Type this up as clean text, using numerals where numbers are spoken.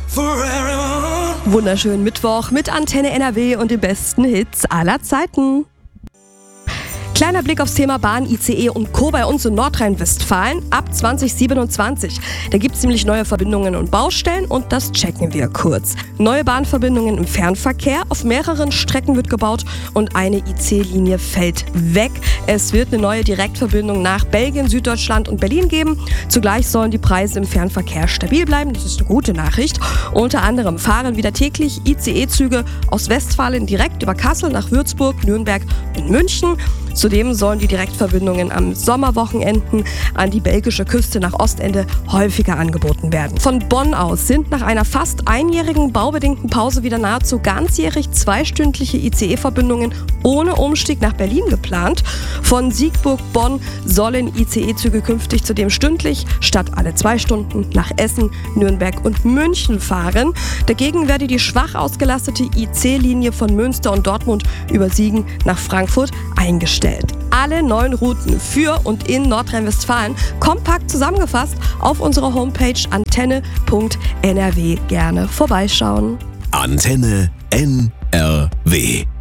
Wunderschönen Mittwoch mit Antenne NRW und den besten Hits aller Zeiten. Kleiner Blick aufs Thema Bahn, ICE und Co. bei uns in Nordrhein-Westfalen ab 2027. Da gibt es nämlich neue Verbindungen und Baustellen und das checken wir kurz. Neue Bahnverbindungen im Fernverkehr, auf mehreren Strecken wird gebaut und eine IC-Linie fällt weg. Es wird eine neue Direktverbindung nach Belgien, Süddeutschland und Berlin geben. Zugleich sollen die Preise im Fernverkehr stabil bleiben, das ist eine gute Nachricht. Unter anderem fahren wieder täglich ICE-Züge aus Westfalen direkt über Kassel nach Würzburg, Nürnberg und München. Zudem sollen die Direktverbindungen am Sommerwochenenden an die belgische Küste nach Ostende häufiger angeboten werden. Von Bonn aus sind nach einer fast einjährigen baubedingten Pause wieder nahezu ganzjährig zweistündliche ICE-Verbindungen ohne Umstieg nach Berlin geplant. Von Siegburg-Bonn sollen ICE-Züge künftig zudem stündlich statt alle 2 Stunden nach Essen, Nürnberg und München fahren. Dagegen werde die schwach ausgelastete IC-Linie von Münster und Dortmund über Siegen nach Frankfurt eingestellt. Alle 9 Routen für und in Nordrhein-Westfalen kompakt zusammengefasst auf unserer Homepage antenne.nrw. Gerne vorbeischauen. Antenne NRW.